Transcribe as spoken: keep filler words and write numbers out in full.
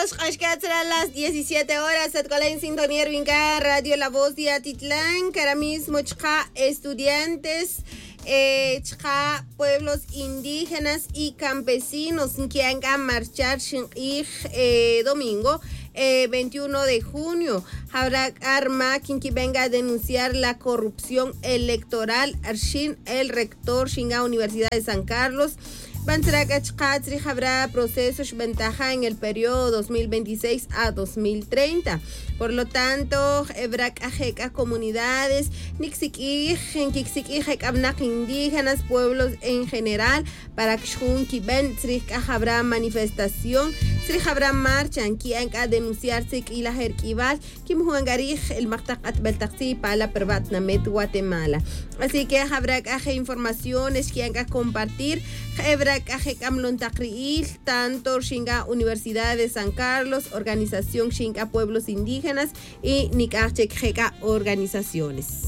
amigos, serán las diecisiete horas, en sintonía Ervinca, Radio La Voz de Atitlán, que ahora mismo chca estudiantes, eh, chca pueblos indígenas y campesinos que han a marchar eh, domingo. Eh, veintiuno de junio, habrá arma quien que venga a denunciar la corrupción electoral. Arshin, el rector Shinga Universidad de San Carlos, habrá procesos ventaja en el periodo dos mil veintiséis a dos mil treinta. Por lo tanto, habrá comunidades, indígenas, pueblos en general, para que habrá manifestación, habrá marcha, que a denunciarse y la jerquival, que el Mactacat Beltaxi para la Perbatnamet Guatemala. Así que habrá informaciones que hay que compartir, habrá tanto Shinga Universidad de San Carlos, Organización Shinga Pueblos Indígenas y Nicachek organizaciones.